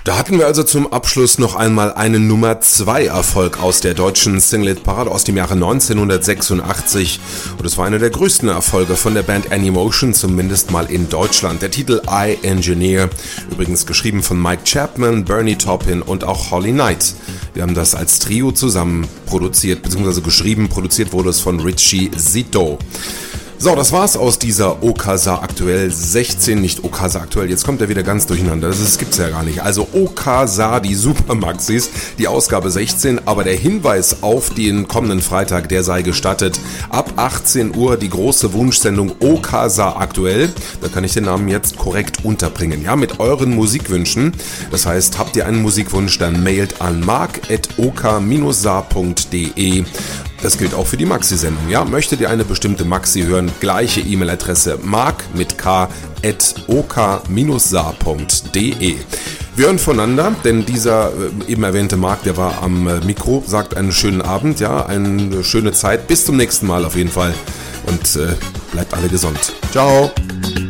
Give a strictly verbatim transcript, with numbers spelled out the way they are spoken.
Da hatten wir also zum Abschluss noch einmal einen Nummer zwei Erfolg aus der deutschen Single-Parade aus dem Jahre neunzehnhundertsechsundachtzig. Und es war einer der größten Erfolge von der Band Animotion, zumindest mal in Deutschland. Der Titel I Engineer, übrigens geschrieben von Mike Chapman, Bernie Taupin und auch Holly Knight. Wir haben das als Trio zusammen produziert, beziehungsweise geschrieben, produziert wurde es von Richie Zito. So, das war's aus dieser Okasa Aktuell sechzehn, nicht Okasa Aktuell, jetzt kommt er wieder ganz durcheinander, das, das gibt's ja gar nicht. Also Okasa, die Supermaxis, die Ausgabe sechzehn, aber der Hinweis auf den kommenden Freitag, der sei gestattet. Ab achtzehn Uhr die große Wunschsendung Okasa Aktuell, da kann ich den Namen jetzt korrekt unterbringen, ja, mit euren Musikwünschen. Das heißt, habt ihr einen Musikwunsch, dann mailt an mark at oka sa punkt de. Das gilt auch für die Maxi-Sendung, ja. Möchtet ihr eine bestimmte Maxi hören? Gleiche E-Mail-Adresse mark mit k at oka sa punkt de. Wir hören voneinander, denn dieser äh, eben erwähnte Marc, der war am äh, Mikro, sagt einen schönen Abend, ja, eine schöne Zeit. Bis zum nächsten Mal auf jeden Fall und äh, bleibt alle gesund. Ciao!